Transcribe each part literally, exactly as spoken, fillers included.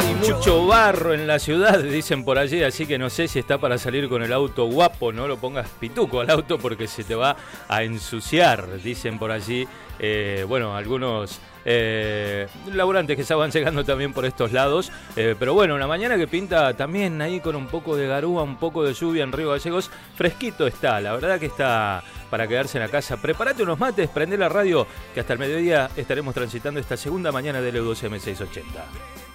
Hay mucho barro en la ciudad, dicen por allí, así que no sé si está para salir con el auto guapo. No lo pongas pituco al auto porque se te va a ensuciar, dicen por allí. Eh, bueno, algunos eh, laburantes que estaban llegando también por estos lados. Eh, pero bueno, una mañana que pinta también ahí con un poco de garúa, un poco de lluvia en Río Gallegos. Fresquito está, la verdad que está para quedarse en la casa. Prepárate unos mates, prende la radio, que hasta el mediodía estaremos transitando esta segunda mañana del E U dos M seiscientos ochenta.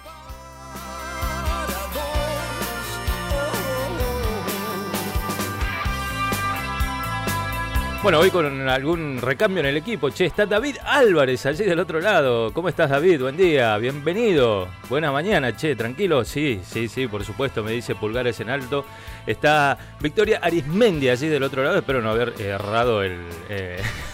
Bueno, hoy con algún recambio en el equipo. Che, está David Álvarez allí del otro lado. ¿Cómo estás, David? Buen día, bienvenido. Buena mañana, che, tranquilo. Sí, sí, sí, por supuesto, me dice pulgares en alto. Está Victoria Arismendi allí del otro lado. Espero no haber errado el, eh,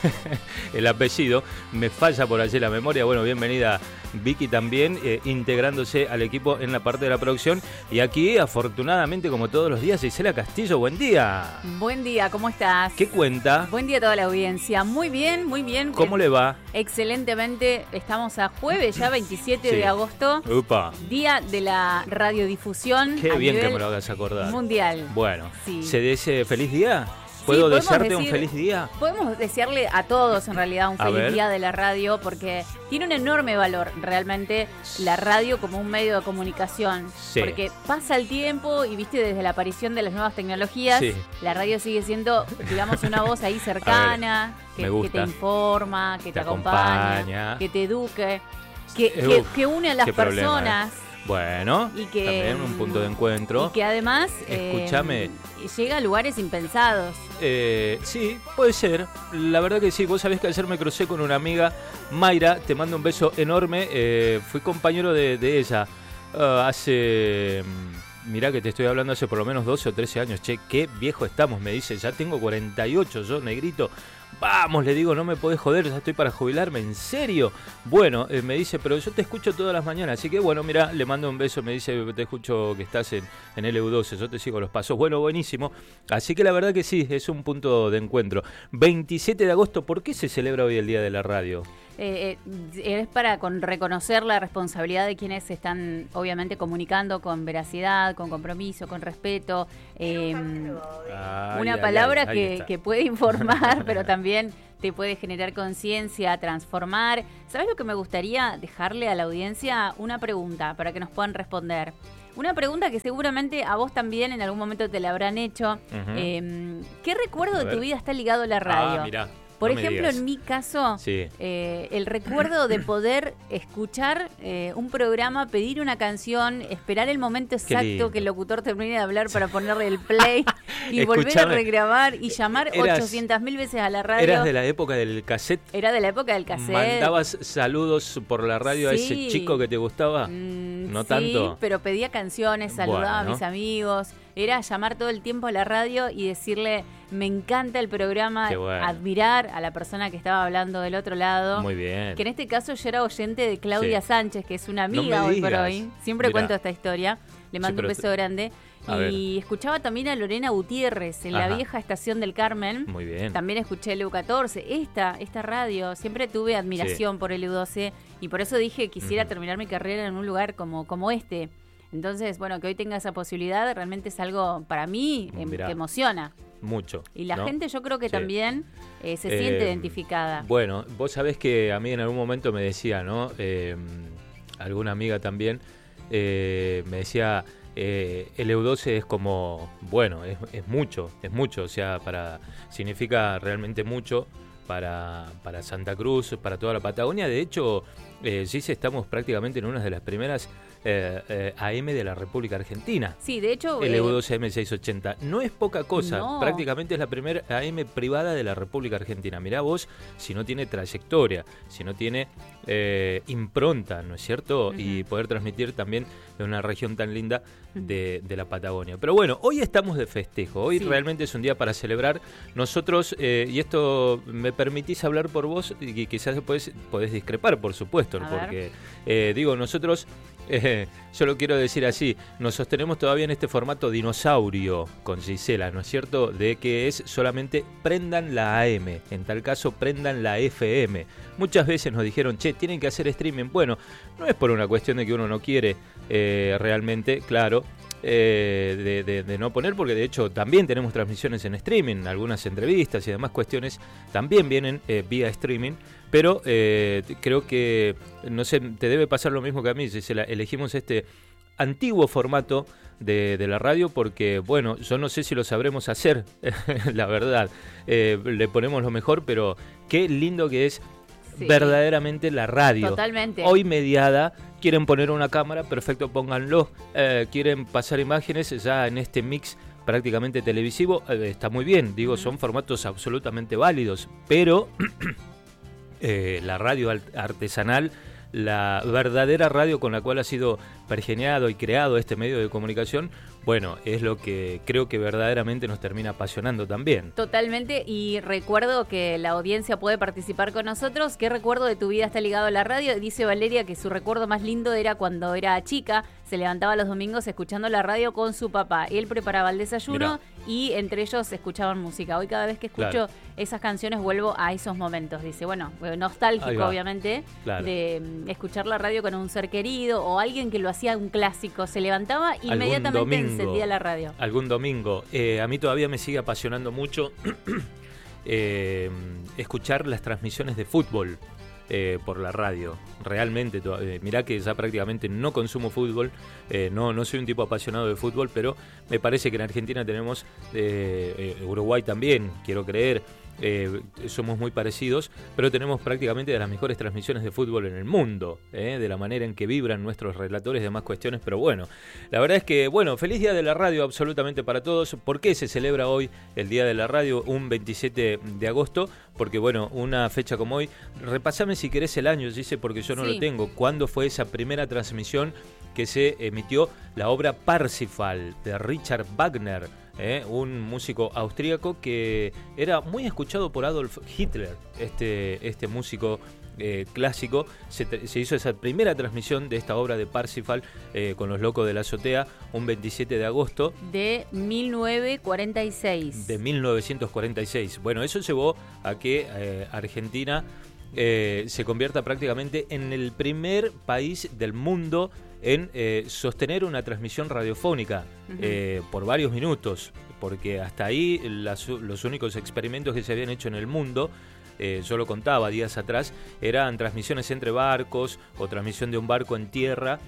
el apellido. Me falla por allí la memoria. Bueno, bienvenida Vicky también, eh, integrándose al equipo en la parte de la producción. Y aquí, afortunadamente, como todos los días, Gisela Castillo. Buen día. Buen día, ¿cómo estás? ¿Qué cuenta? Buen día a toda la audiencia. Muy bien, muy bien. ¿Cómo le va? Excelentemente. Estamos a jueves, ya veintisiete sí. de agosto. Upa. Día de la radiodifusión. Qué bien que me lo hagas acordar. Mundial. Bueno, sí. ¿se dice feliz día? ¿Puedo sí, desearte decir, un feliz día? Podemos desearle a todos, en realidad, un feliz día de la radio, porque tiene un enorme valor, realmente, la radio como un medio de comunicación. Sí. Porque pasa el tiempo y, viste, desde la aparición de las nuevas tecnologías, sí. la radio sigue siendo, digamos, una voz ahí cercana, ver, que, que te informa, que te, te acompaña, acompaña, que te eduque, que, que, que une a las personas. Problema, ¿eh? Bueno, y que, también un punto de encuentro. Y que además Escúchame. Eh, llega a lugares impensados. Eh, sí, puede ser. La verdad que sí. Vos sabés que ayer me crucé con una amiga, Mayra. Te mando un beso enorme. Eh, fui compañero de, de ella uh, hace... Mirá que te estoy hablando hace por lo menos doce o trece años. Che, qué viejo estamos, me dice. Ya tengo cuarenta y ocho, yo, negrito. Vamos, le digo, no me podés joder, ya estoy para jubilarme, ¿en serio? Bueno, eh, me dice, pero yo te escucho todas las mañanas, así que bueno, mira, le mando un beso, me dice, te escucho que estás en, en el E U doce, yo te sigo los pasos. Bueno, buenísimo, así que la verdad que sí, es un punto de encuentro. veintisiete de agosto, ¿por qué se celebra hoy el Día de la Radio? Eh, eh, es para con reconocer la responsabilidad de quienes están obviamente comunicando con veracidad, con compromiso, con respeto. Eh, ay, una ay, palabra ay, que, que puede informar, pero también te puede generar conciencia, transformar. ¿Sabes lo que me gustaría dejarle a la audiencia? Una pregunta para que nos puedan responder. Una pregunta que seguramente a vos también en algún momento te la habrán hecho. Uh-huh. eh, ¿Qué recuerdo de tu vida está ligado a la radio? Ah, mirá. Por no ejemplo, en mi caso, sí. eh, el recuerdo de poder escuchar eh, un programa, pedir una canción, esperar el momento exacto que el locutor termine de hablar para ponerle el play y volver a regrabar y llamar ochocientas mil veces a la radio. ¿Eras de la época del cassette? Era de la época del cassette. ¿Mandabas saludos por la radio sí. a ese chico que te gustaba? Mm, no sí, tanto. Pero pedía canciones, saludaba bueno. a mis amigos. Era llamar todo el tiempo a la radio y decirle, me encanta el programa, bueno. admirar a la persona que estaba hablando del otro lado. Muy bien. Que en este caso yo era oyente de Claudia sí. Sánchez, que es una amiga no hoy por hoy. Siempre Mirá. cuento esta historia. Le mando sí, un beso te... grande. A y ver. escuchaba también a Lorena Gutiérrez en Ajá. la vieja estación del Carmen. Muy bien. También escuché el E U catorce. Esta, esta radio, siempre tuve admiración sí. por el E U doce y por eso dije quisiera uh-huh. terminar mi carrera en un lugar como, como este. Entonces, bueno, que hoy tenga esa posibilidad realmente es algo para mí Mirá, que emociona. Mucho. Y la ¿no? gente yo creo que sí. también eh, se siente eh, identificada. Bueno, vos sabés que a mí en algún momento me decía, ¿no? Eh, alguna amiga también eh, me decía, eh, el E U doce es como, bueno, es, es mucho, es mucho, o sea, para significa realmente mucho para, para Santa Cruz, para toda la Patagonia. De hecho, eh, sí estamos prácticamente en una de las primeras Eh, eh, A M de la República Argentina. Sí, de hecho... El eh, E U doce M seiscientos ochenta. No es poca cosa. No. Prácticamente es la primera A M privada de la República Argentina. Mirá vos, si no tiene trayectoria, si no tiene eh, impronta, ¿no es cierto? Uh-huh. Y poder transmitir también en una región tan linda de, de la Patagonia. Pero bueno, hoy estamos de festejo. Hoy sí. realmente es un día para celebrar. Nosotros, eh, y esto me permitís hablar por vos, y quizás después podés discrepar, por supuesto, A porque, eh, digo, nosotros... Eh, yo lo quiero decir así, nos sostenemos todavía en este formato dinosaurio con Gisela, ¿no es cierto? De que es solamente prendan la A M, en tal caso prendan la F M. Muchas veces nos dijeron, che, tienen que hacer streaming. Bueno, no es por una cuestión de que uno no quiere eh, realmente, claro, eh, de, de, de no poner, porque de hecho también tenemos transmisiones en streaming, algunas entrevistas y demás cuestiones también vienen eh, vía streaming. Pero eh, creo que, no sé, te debe pasar lo mismo que a mí, si elegimos este antiguo formato de, de la radio porque, bueno, yo no sé si lo sabremos hacer, la verdad. Eh, le ponemos lo mejor, pero qué lindo que es sí. verdaderamente la radio. Totalmente. Hoy mediada, quieren poner una cámara, perfecto, pónganlo. Eh, quieren pasar imágenes ya en este mix prácticamente televisivo, eh, está muy bien, digo, uh-huh. son formatos absolutamente válidos, pero... Eh, la radio artesanal, la verdadera radio con la cual ha sido pergeñado y creado este medio de comunicación, bueno, es lo que creo que verdaderamente nos termina apasionando también. Totalmente, y recuerdo que la audiencia puede participar con nosotros. ¿Qué recuerdo de tu vida está ligado a la radio? Dice Valeria que su recuerdo más lindo era cuando era chica, se levantaba los domingos escuchando la radio con su papá. Él preparaba el desayuno. Mirá. Y entre ellos escuchaban música. Hoy cada vez que escucho claro. esas canciones vuelvo a esos momentos. Dice, bueno, nostálgico obviamente, claro. de um, escuchar la radio con un ser querido o alguien que lo hacía un clásico. Se levantaba e inmediatamente domingo, encendía la radio. Algún domingo. Eh, a mí todavía me sigue apasionando mucho eh, escuchar las transmisiones de fútbol. Eh, por la radio, realmente, eh, mirá que ya prácticamente no consumo fútbol, eh, no, no soy un tipo apasionado de fútbol, pero me parece que en Argentina tenemos, eh, eh, Uruguay también, quiero creer, eh, somos muy parecidos, pero tenemos prácticamente de las mejores transmisiones de fútbol en el mundo, eh, de la manera en que vibran nuestros relatores y demás cuestiones, pero bueno, la verdad es que, bueno, feliz Día de la Radio absolutamente para todos. ¿Por qué se celebra hoy el Día de la Radio, un veintisiete de agosto? Porque, bueno, una fecha como hoy, repasame si querés el año, dice, porque yo no sí. lo tengo. ¿Cuándo fue esa primera transmisión que se emitió la obra Parsifal de Richard Wagner? Eh, un músico austríaco que era muy escuchado por Adolf Hitler, este, este músico eh, clásico. Se, se hizo esa primera transmisión de esta obra de Parsifal eh, con los locos de la azotea un veintisiete de agosto de mil novecientos cuarenta y seis. De mil novecientos cuarenta y seis. Bueno, eso llevó a que eh, Argentina eh, se convierta prácticamente en el primer país del mundo en eh, sostener una transmisión radiofónica uh-huh. eh, por varios minutos, porque hasta ahí las, los únicos experimentos que se habían hecho en el mundo, eh, yo lo contaba días atrás, eran transmisiones entre barcos o transmisión de un barco en tierra,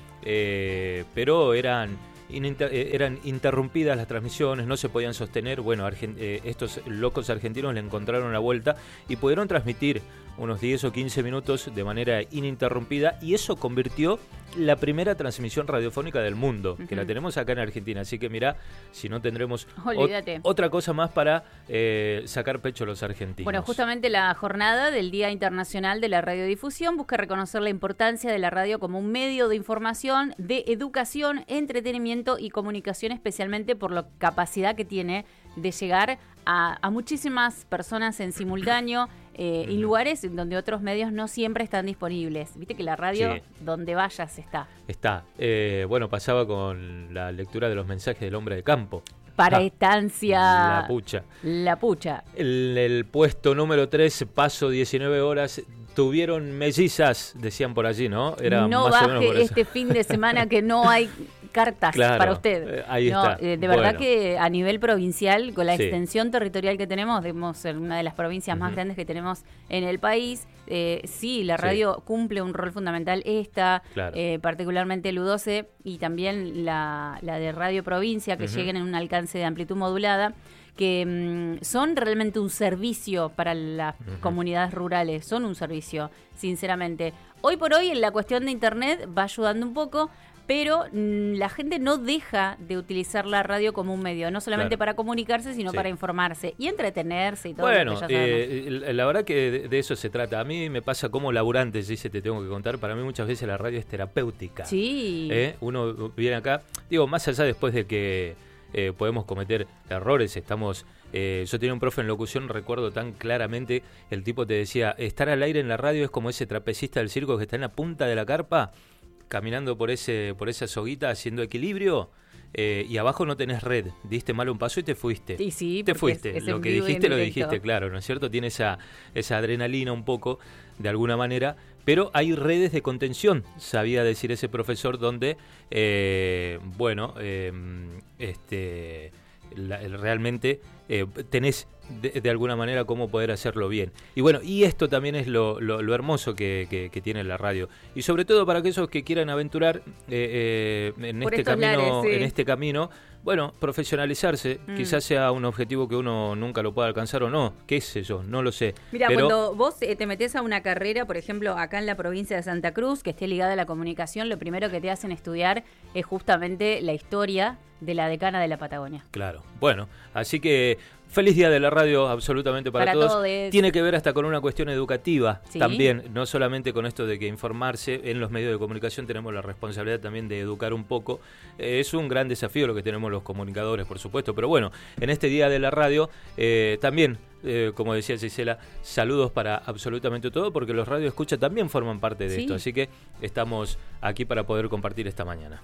eh, pero eran, ininter, eran interrumpidas las transmisiones, no se podían sostener. Bueno, argent, eh, estos locos argentinos le encontraron la vuelta y pudieron transmitir unos diez o quince minutos de manera ininterrumpida, y eso convirtió la primera transmisión radiofónica del mundo, uh-huh. que la tenemos acá en Argentina. Así que mirá, si no tendremos ot- otra cosa más para eh, sacar pecho a los argentinos. Bueno, justamente la jornada del Día Internacional de la Radiodifusión busca reconocer la importancia de la radio como un medio de información, de educación, entretenimiento y comunicación, especialmente por la capacidad que tiene de llegar a, a muchísimas personas en simultáneo, eh, en lugares donde otros medios no siempre están disponibles. Viste que la radio, sí. donde vayas, está. Está. Eh, bueno, pasaba con la lectura de los mensajes del hombre de campo. Para ah, estancia. La pucha. La pucha. El, el puesto número tres, paso diecinueve horas, tuvieron mellizas, decían por allí, ¿no? Era no más baje o menos por este eso. Fin de semana que no hay cartas claro, para usted. Eh, ahí no, está. Eh, de verdad bueno. que a nivel provincial, con la sí. extensión territorial que tenemos, debemos ser una de las provincias uh-huh. más grandes que tenemos en el país. Eh, sí, la radio sí. cumple un rol fundamental. Esta, claro. eh, particularmente el U doce y también la, la de Radio Provincia, que uh-huh. lleguen en un alcance de amplitud modulada, que mmm, son realmente un servicio para las uh-huh. comunidades rurales, son un servicio, sinceramente. Hoy por hoy, en la cuestión de Internet va ayudando un poco, pero mmm, la gente no deja de utilizar la radio como un medio, no solamente claro. para comunicarse, sino sí. para informarse y entretenerse y todo bueno, lo que ya eh, la verdad que de, de eso se trata. A mí me pasa como laburante, dice, te tengo que contar, para mí muchas veces la radio es terapéutica. Sí. ¿Eh? Uno viene acá, digo, más allá después de que eh, podemos cometer errores, estamos... Eh, yo tenía un profe en locución, recuerdo tan claramente, el tipo te decía, estar al aire en la radio es como ese trapecista del circo que está en la punta de la carpa, caminando por ese por esa soguita haciendo equilibrio eh, y abajo no tenés red, diste mal un paso y te fuiste. Y sí, te fuiste, es, es lo que dijiste lo dijiste, claro, ¿no es cierto? Tiene esa, esa adrenalina un poco, de alguna manera, pero hay redes de contención, sabía decir ese profesor, donde, eh, bueno, eh, este, la, realmente eh, tenés de, de alguna manera cómo poder hacerlo bien. Y bueno, y esto también es lo, lo, lo hermoso que, que, que tiene la radio. Y sobre todo para aquellos que quieran aventurar eh, eh, en, este camino, lares, sí. en este camino, bueno, profesionalizarse, mm. quizás sea un objetivo que uno nunca lo pueda alcanzar o no, qué sé yo, no lo sé. Mira, pero... cuando vos eh, te metés a una carrera, por ejemplo, acá en la provincia de Santa Cruz, que esté ligada a la comunicación, lo primero que te hacen estudiar es justamente la historia de la decana de la Patagonia. Claro, bueno, así que feliz día de la radio absolutamente para, para todos. todos. Tiene que ver hasta con una cuestión educativa, ¿sí? También, no solamente con esto de que informarse en los medios de comunicación, tenemos la responsabilidad también de educar un poco. Eh, es un gran desafío lo que tenemos los comunicadores, por supuesto, pero bueno, en este día de la radio eh, también, eh, como decía Gisela, saludos para absolutamente todo, porque los radio escucha también forman parte de ¿sí? esto, así que estamos aquí para poder compartir esta mañana.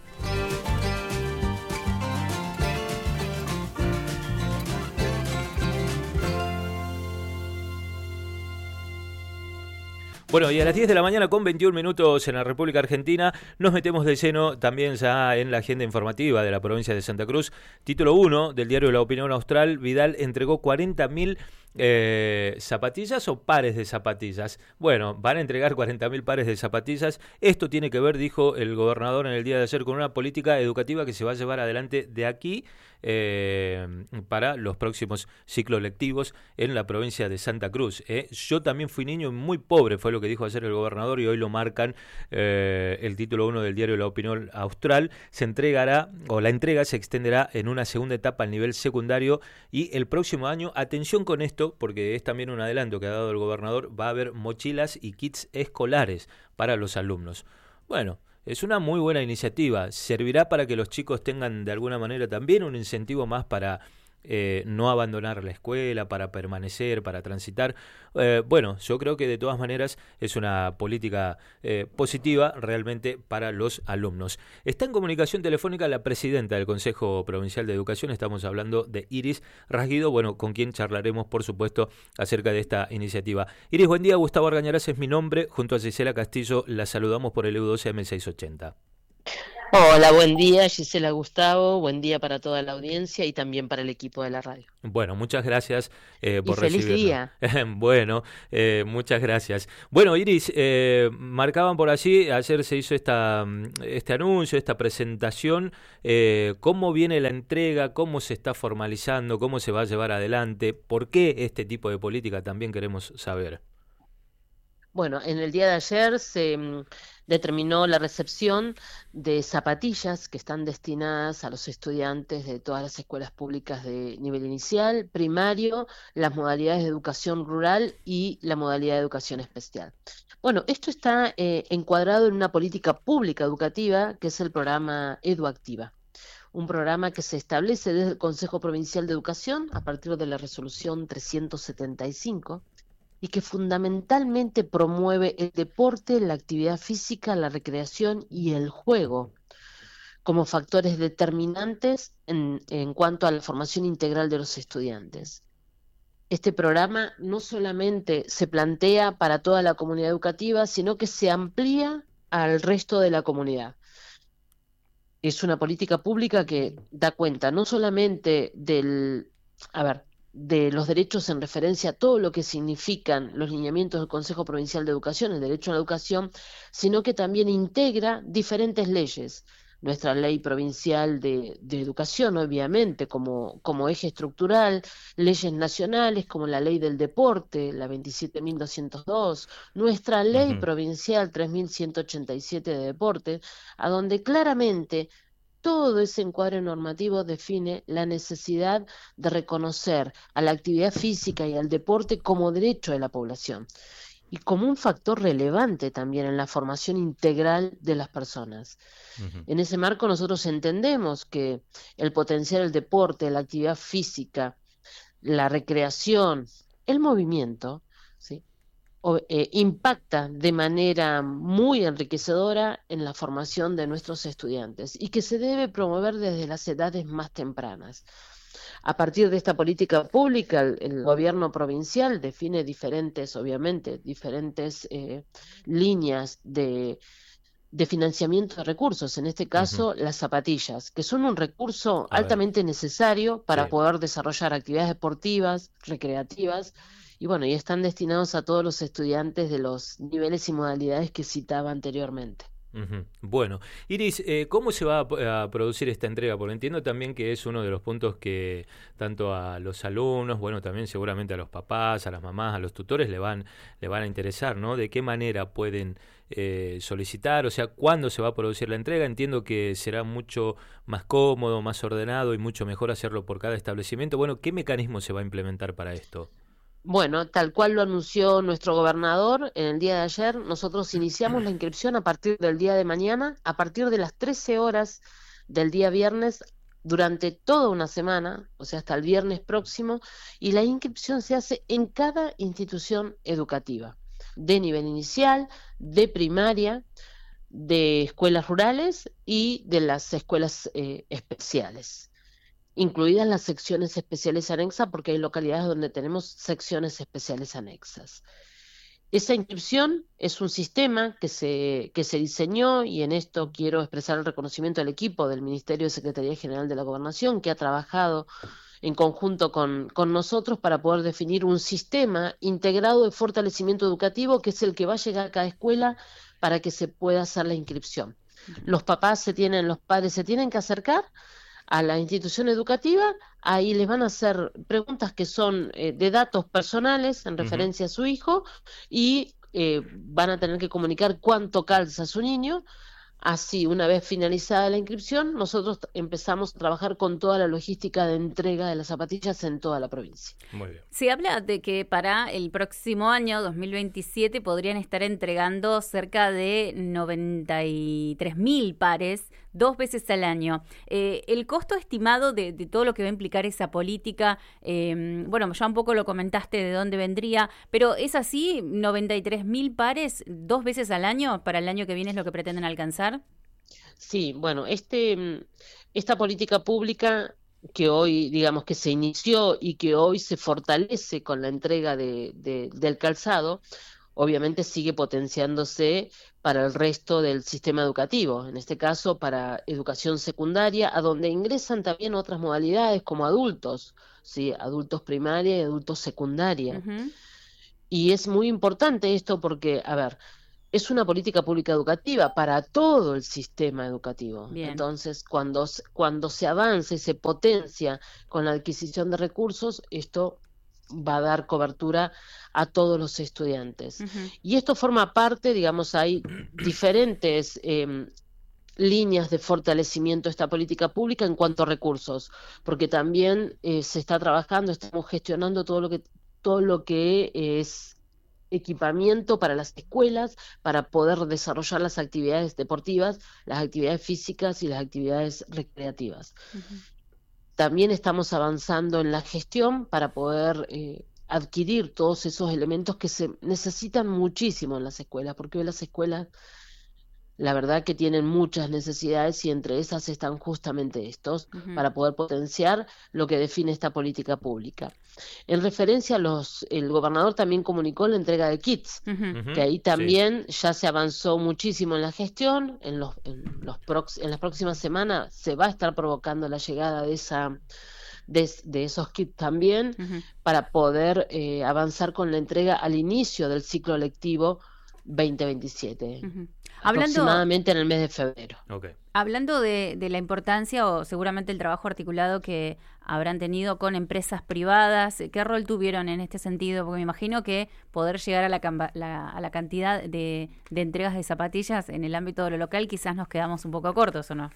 Bueno, y a las diez de la mañana con veintiún minutos en la República Argentina nos metemos de lleno también ya en la agenda informativa de la provincia de Santa Cruz. Título uno del diario La Opinión Austral, Vidal entregó cuarenta mil eh, zapatillas o pares de zapatillas. Bueno, van a entregar cuarenta mil pares de zapatillas. Esto tiene que ver, dijo el gobernador en el día de ayer, con una política educativa que se va a llevar adelante de aquí eh, para los próximos ciclos lectivos en la provincia de Santa Cruz. Eh. Yo también fui niño muy pobre, fue lo que dijo ayer el gobernador, y hoy lo marcan eh, el título uno del diario La Opinión Austral. Se entregará, o la entrega se extenderá en una segunda etapa al nivel secundario, y el próximo año, atención con esto, porque es también un adelanto que ha dado el gobernador, va a haber mochilas y kits escolares para los alumnos. Bueno, es una muy buena iniciativa, servirá para que los chicos tengan de alguna manera también un incentivo más para eh, no abandonar la escuela, para permanecer, para transitar. Eh, bueno, yo creo que de todas maneras es una política eh, positiva realmente para los alumnos. Está en comunicación telefónica la presidenta del Consejo Provincial de Educación, estamos hablando de Iris Rasguido, bueno, con quien charlaremos por supuesto acerca de esta iniciativa. Iris, buen día, Gustavo Argañarás es mi nombre, junto a Gisela Castillo la saludamos por el E U doce M seiscientos ochenta. Hola, buen día, Gisela, Gustavo, buen día para toda la audiencia y también para el equipo de la radio. Bueno, muchas gracias eh, por y feliz recibirnos. día. Bueno, eh, muchas gracias. Bueno, Iris, eh, marcaban por allí, ayer se hizo esta este anuncio, esta presentación, eh, ¿cómo viene la entrega? ¿Cómo se está formalizando? ¿Cómo se va a llevar adelante? ¿Por qué este tipo de política? También queremos saber. Bueno, en el día de ayer se mm, determinó la recepción de zapatillas que están destinadas a los estudiantes de todas las escuelas públicas de nivel inicial, primario, las modalidades de educación rural y la modalidad de educación especial. Bueno, esto está eh, encuadrado en una política pública educativa que es el programa EduActiva. Un programa que se establece desde el Consejo Provincial de Educación a partir de la resolución trescientos setenta y cinco y que fundamentalmente promueve el deporte, la actividad física, la recreación y el juego como factores determinantes en, en cuanto a la formación integral de los estudiantes. Este programa no solamente se plantea para toda la comunidad educativa, sino que se amplía al resto de la comunidad. Es una política pública que da cuenta no solamente del, a ver, de los derechos en referencia a todo lo que significan los lineamientos del Consejo Provincial de Educación, el derecho a la educación, sino que también integra diferentes leyes. Nuestra ley provincial de, de educación, obviamente, como, como eje estructural, leyes nacionales como la ley del deporte, la veintisiete mil doscientos dos, nuestra ley uh-huh. provincial tres mil ciento ochenta y siete de deporte, a donde claramente todo ese encuadre normativo define la necesidad de reconocer a la actividad física y al deporte como derecho de la población y como un factor relevante también en la formación integral de las personas. Uh-huh. En ese marco nosotros entendemos que el potenciar el deporte, la actividad física, la recreación, el movimiento, ¿sí?, o, eh, impacta de manera muy enriquecedora en la formación de nuestros estudiantes y que se debe promover desde las edades más tempranas. A partir de esta política pública, el, el gobierno provincial define diferentes, obviamente, diferentes eh, líneas de, de financiamiento de recursos, en este caso uh-huh. las zapatillas, que son un recurso A altamente ver. necesario para sí. poder desarrollar actividades deportivas, recreativas, y bueno, y están destinados a todos los estudiantes de los niveles y modalidades que citaba anteriormente. Uh-huh. Bueno, Iris, eh, ¿cómo se va a, a producir esta entrega? Porque entiendo también que es uno de los puntos que tanto a los alumnos, bueno, también seguramente a los papás, a las mamás, a los tutores le van, le van a interesar, ¿no? ¿De qué manera pueden eh, solicitar? O sea, ¿cuándo se va a producir la entrega? Entiendo que será mucho más cómodo, más ordenado y mucho mejor hacerlo por cada establecimiento. Bueno, ¿qué mecanismo se va a implementar para esto? Bueno, tal cual lo anunció nuestro gobernador en el día de ayer, nosotros iniciamos la inscripción a partir del día de mañana, a partir de las trece horas del día viernes, durante toda una semana, o sea, hasta el viernes próximo, y la inscripción se hace en cada institución educativa, de nivel inicial, de primaria, de escuelas rurales y de las escuelas eh, especiales, incluidas las secciones especiales anexas, porque hay localidades donde tenemos secciones especiales anexas. Esa inscripción es un sistema que se, que se diseñó, y en esto quiero expresar el reconocimiento al equipo del Ministerio de Secretaría General de la Gobernación, que ha trabajado en conjunto con, con nosotros para poder definir un sistema integrado de fortalecimiento educativo, que es el que va a llegar a cada escuela para que se pueda hacer la inscripción. Los papás se tienen, los padres se tienen que acercar a la institución educativa, ahí les van a hacer preguntas que son eh, de datos personales en referencia uh-huh. a su hijo, y eh, van a tener que comunicar cuánto calza su niño. Así, una vez finalizada la inscripción, nosotros empezamos a trabajar con toda la logística de entrega de las zapatillas en toda la provincia. Muy bien. Se habla de que para el próximo año, dos mil veintisiete, podrían estar entregando cerca de noventa y tres mil pares dos veces al año. Eh, el costo estimado de, de todo lo que va a implicar esa política, eh, bueno, ya un poco lo comentaste de dónde vendría, pero ¿es así? ¿noventa y tres mil pares dos veces al año? ¿Para el año que viene es lo que pretenden alcanzar? Sí, bueno, este, esta política pública que hoy, digamos, que se inició y que hoy se fortalece con la entrega de, de, del calzado, obviamente sigue potenciándose para el resto del sistema educativo, en este caso para educación secundaria, a donde ingresan también otras modalidades como adultos, ¿sí? Adultos primaria y adultos secundaria. Uh-huh. Y es muy importante esto porque, a ver, es una política pública educativa para todo el sistema educativo. Bien. Entonces, cuando, cuando se avanza y se potencia con la adquisición de recursos, esto va a dar cobertura a todos los estudiantes. Uh-huh. Y esto forma parte, digamos, hay diferentes eh, líneas de fortalecimiento de esta política pública en cuanto a recursos, porque también eh, se está trabajando, estamos gestionando todo lo que, todo lo que es equipamiento para las escuelas, para poder desarrollar las actividades deportivas, las actividades físicas y las actividades recreativas. Uh-huh. También estamos avanzando en la gestión para poder eh, adquirir todos esos elementos que se necesitan muchísimo en las escuelas, porque hoy las escuelas, la verdad que tienen muchas necesidades, y entre esas están justamente estos, uh-huh. para poder potenciar lo que define esta política pública. En referencia a los, el gobernador también comunicó la entrega de kits, uh-huh. que ahí también sí. ya se avanzó muchísimo en la gestión. En, los, en, los prox, en las próximas semanas se va a estar provocando la llegada de esa de, de esos kits también, uh-huh. para poder eh, avanzar con la entrega al inicio del ciclo lectivo veinte veintisiete, uh-huh. aproximadamente hablando, en el mes de febrero. Okay. Hablando de, de la importancia o seguramente el trabajo articulado que habrán tenido con empresas privadas, ¿qué rol tuvieron en este sentido? Porque me imagino que poder llegar a la, la, a la cantidad de, de entregas de zapatillas en el ámbito de lo local, quizás nos quedamos un poco cortos, ¿o no?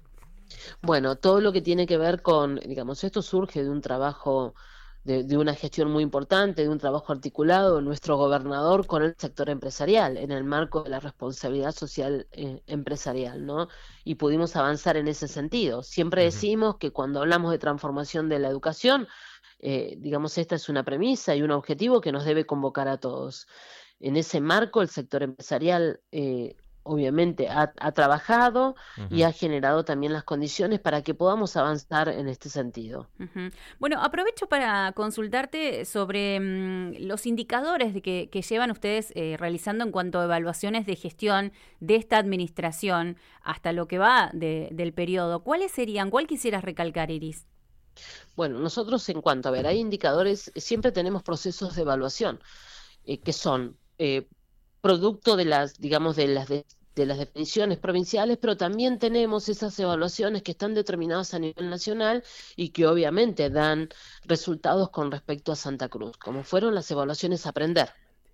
Bueno, todo lo que tiene que ver con, digamos, esto surge de un trabajo De, de una gestión muy importante, de un trabajo articulado de nuestro gobernador con el sector empresarial, en el marco de la responsabilidad social eh, empresarial, ¿no? Y pudimos avanzar en ese sentido. Siempre uh-huh. decimos que cuando hablamos de transformación de la educación, eh, digamos, esta es una premisa y un objetivo que nos debe convocar a todos. En ese marco, el sector empresarial eh, obviamente ha, ha trabajado uh-huh. y ha generado también las condiciones para que podamos avanzar en este sentido. Uh-huh. Bueno, aprovecho para consultarte sobre mmm, los indicadores de que, que llevan ustedes eh, realizando en cuanto a evaluaciones de gestión de esta administración hasta lo que va de, del periodo. ¿Cuáles serían? ¿Cuál quisieras recalcar, Iris? Bueno, nosotros en cuanto a ver, hay indicadores, siempre tenemos procesos de evaluación eh, que son eh, producto de las, digamos, de las de, de las definiciones provinciales, pero también tenemos esas evaluaciones que están determinadas a nivel nacional y que obviamente dan resultados con respecto a Santa Cruz, como fueron las evaluaciones Aprender.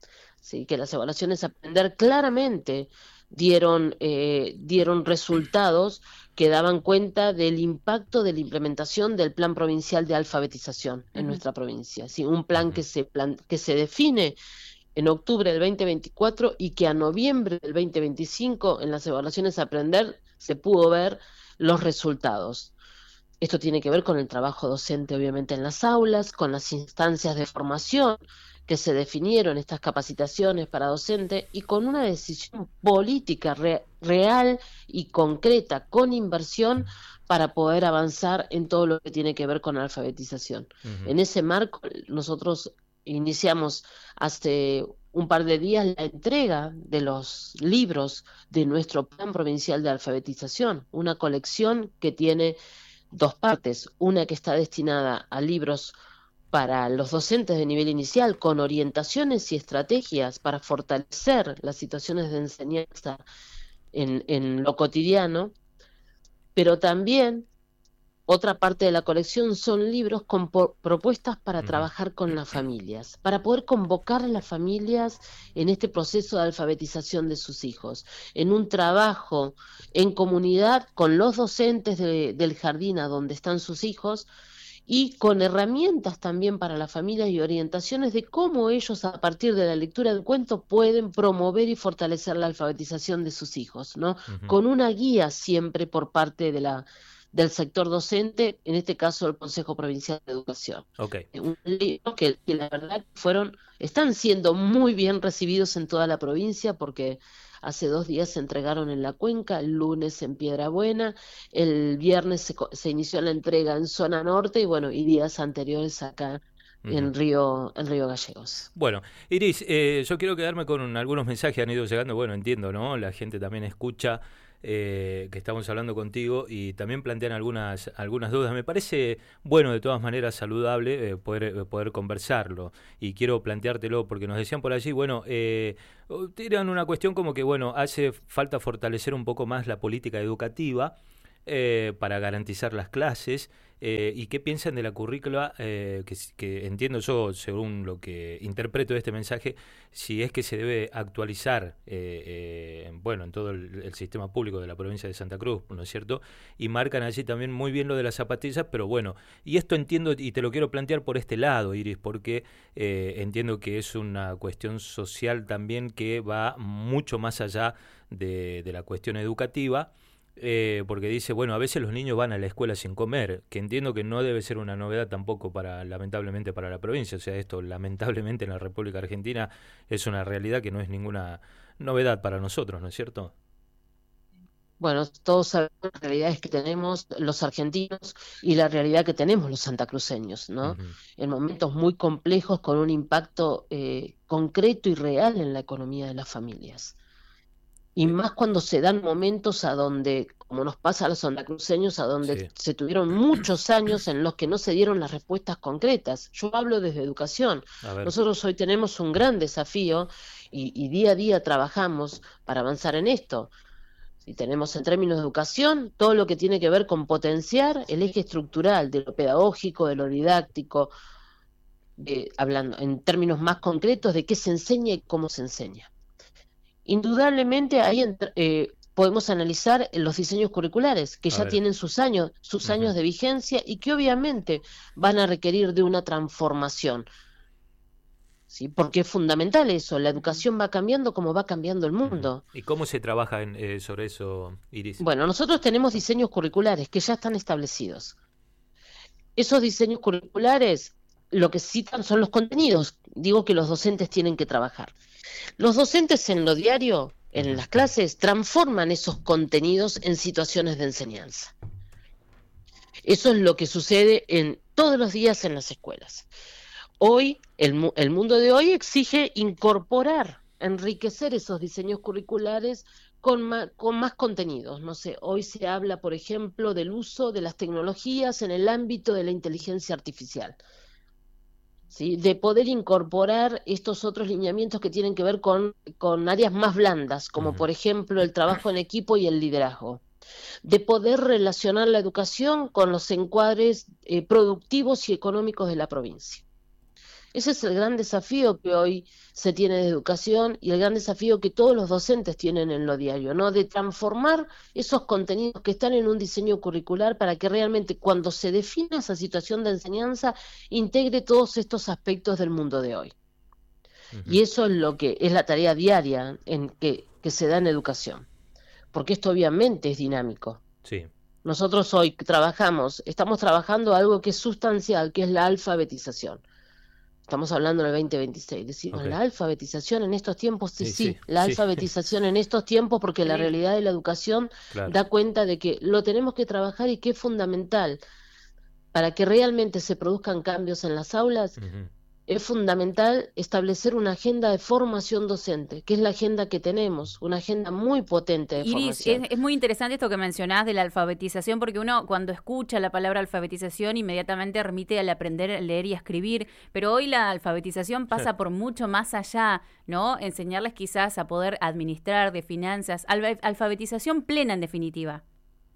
Sí, que las evaluaciones Aprender claramente dieron, eh, dieron resultados que daban cuenta del impacto de la implementación del Plan Provincial de Alfabetización en uh-huh. nuestra provincia. ¿Sí? Un plan que se, plan, que se define en octubre del veinte veinticuatro y que a noviembre del veinte veinticinco en las evaluaciones Aprender se pudo ver los resultados. Esto tiene que ver con el trabajo docente obviamente en las aulas, con las instancias de formación que se definieron, estas capacitaciones para docente, y con una decisión política re, real y concreta, con inversión, para poder avanzar en todo lo que tiene que ver con la alfabetización. Uh-huh. En ese marco, nosotros iniciamos hace un par de días la entrega de los libros de nuestro Plan Provincial de Alfabetización, una colección que tiene dos partes, una que está destinada a libros para los docentes de nivel inicial, con orientaciones y estrategias para fortalecer las situaciones de enseñanza en, en lo cotidiano, pero también otra parte de la colección son libros con propuestas para uh-huh. trabajar con las familias, para poder convocar a las familias en este proceso de alfabetización de sus hijos, en un trabajo en comunidad con los docentes de, del jardín a donde están sus hijos, y con herramientas también para las familias y orientaciones de cómo ellos a partir de la lectura del cuento pueden promover y fortalecer la alfabetización de sus hijos, ¿no? Uh-huh. Con una guía siempre por parte de la del sector docente, en este caso el Consejo Provincial de Educación. Okay. Un libro que, que la verdad fueron, están siendo muy bien recibidos en toda la provincia porque hace dos días se entregaron en la Cuenca, el lunes en Piedrabuena, el viernes se, se inició la entrega en zona norte y bueno, y días anteriores acá uh-huh. en Río en Río Gallegos. Bueno, Iris, eh, yo quiero quedarme con algunos mensajes que han ido llegando, bueno, entiendo, ¿no? La gente también escucha eh, que estamos hablando contigo y también plantean algunas algunas dudas. Me parece bueno, de todas maneras, saludable eh, poder eh, poder conversarlo y quiero planteártelo porque nos decían por allí, bueno, eh, tiran una cuestión como que, bueno, hace falta fortalecer un poco más la política educativa eh, para garantizar las clases eh, y qué piensan de la currícula eh, que, que entiendo yo, según lo que interpreto de este mensaje, si es que se debe actualizar eh, eh, bueno, en todo el, el sistema público de la provincia de Santa Cruz, ¿no es cierto? Y marcan allí también muy bien lo de las zapatillas, pero bueno, y esto entiendo y te lo quiero plantear por este lado, Iris, porque eh, entiendo que es una cuestión social también que va mucho más allá de, de la cuestión educativa. Eh, porque dice, bueno, a veces los niños van a la escuela sin comer, que entiendo que no debe ser una novedad tampoco para, lamentablemente, para la provincia. O sea, esto lamentablemente en la República Argentina es una realidad que no es ninguna novedad para nosotros, ¿no es cierto? Bueno, todos sabemos las realidades que tenemos los argentinos y la realidad que tenemos los santacruceños, ¿no? Uh-huh. En momentos muy complejos con un impacto eh, concreto y real en la economía de las familias. Y más cuando se dan momentos a donde, como nos pasa a los santacruceños, a donde sí. se tuvieron muchos años en los que no se dieron las respuestas concretas. Yo hablo desde educación. Nosotros hoy tenemos un gran desafío y, y día a día trabajamos para avanzar en esto. Y tenemos en términos de educación todo lo que tiene que ver con potenciar el eje estructural de lo pedagógico, de lo didáctico, de, hablando en términos más concretos de qué se enseña y cómo se enseña. Indudablemente ahí eh, podemos analizar los diseños curriculares que ya tienen sus años, sus uh-huh. años de vigencia y que obviamente van a requerir de una transformación. ¿Sí? Porque es fundamental eso, la educación va cambiando como va cambiando el mundo. ¿Y cómo se trabaja en, eh, sobre eso, Iris? Bueno, nosotros tenemos diseños curriculares que ya están establecidos. Esos diseños curriculares lo que citan son los contenidos, digo que los docentes tienen que trabajar. Los docentes en lo diario, en las clases, transforman esos contenidos en situaciones de enseñanza. Eso es lo que sucede en todos los días en las escuelas. Hoy, el, el mundo de hoy exige incorporar, enriquecer esos diseños curriculares con más, con más contenidos. No sé, hoy se habla, por ejemplo, del uso de las tecnologías en el ámbito de la inteligencia artificial, ¿sí? De poder incorporar estos otros lineamientos que tienen que ver con, con áreas más blandas, como uh-huh. por ejemplo el trabajo en equipo y el liderazgo. De poder relacionar la educación con los encuadres eh, productivos y económicos de la provincia. Ese es el gran desafío que hoy se tiene de educación y el gran desafío que todos los docentes tienen en lo diario, ¿no? De transformar esos contenidos que están en un diseño curricular para que realmente cuando se defina esa situación de enseñanza integre todos estos aspectos del mundo de hoy. Uh-huh. Y eso es lo que es la tarea diaria en que, que se da en educación. Porque esto obviamente es dinámico. Sí. Nosotros hoy trabajamos, estamos trabajando algo que es sustancial, que es la alfabetización. Estamos hablando del veinte veintiséis, decimos, okay. La alfabetización en estos tiempos, sí, sí, sí, sí la sí. alfabetización en estos tiempos, porque sí. La realidad de la educación claro. Da cuenta de que lo tenemos que trabajar y que es fundamental para que realmente se produzcan cambios en las aulas. Uh-huh. Es fundamental establecer una agenda de formación docente, que es la agenda que tenemos, una agenda muy potente de Iris, formación. Es, es muy interesante esto que mencionás de la alfabetización, porque uno cuando escucha la palabra alfabetización inmediatamente remite al aprender a leer y a escribir, pero hoy la alfabetización pasa sí. por mucho más allá, ¿no? Enseñarles quizás a poder administrar de finanzas, alf- alfabetización plena en definitiva.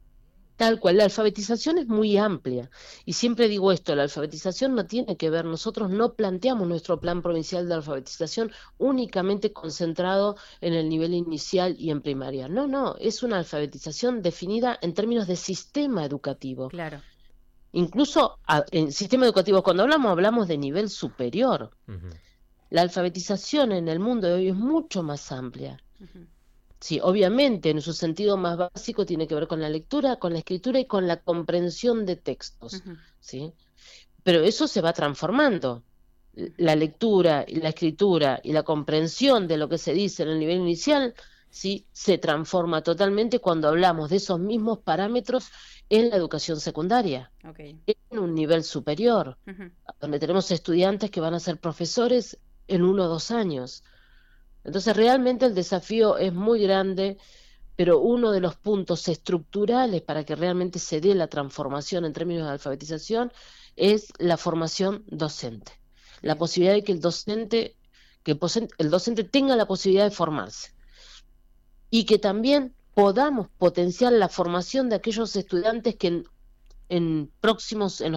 Tal cual, la alfabetización es muy amplia y siempre digo esto, la alfabetización no tiene que ver, nosotros no planteamos nuestro plan provincial de alfabetización únicamente concentrado en el nivel inicial y en primaria, no, no, es una alfabetización definida en términos de sistema educativo. Claro. Incluso a, en sistema educativo, cuando hablamos, hablamos de nivel superior. Uh-huh. La alfabetización en el mundo de hoy es mucho más amplia. Uh-huh. Sí, obviamente, en su sentido más básico tiene que ver con la lectura, con la escritura y con la comprensión de textos, uh-huh. ¿sí? Pero eso se va transformando. La lectura, y la escritura y la comprensión de lo que se dice en el nivel inicial, ¿sí? Se transforma totalmente cuando hablamos de esos mismos parámetros en la educación secundaria, okay. En un nivel superior, uh-huh. donde tenemos estudiantes que van a ser profesores en uno o dos años. Entonces realmente el desafío es muy grande, pero uno de los puntos estructurales para que realmente se dé la transformación en términos de alfabetización es la formación docente. La posibilidad de que el docente, que el docente tenga la posibilidad de formarse. Y que también podamos potenciar la formación de aquellos estudiantes que en, en próximos, en los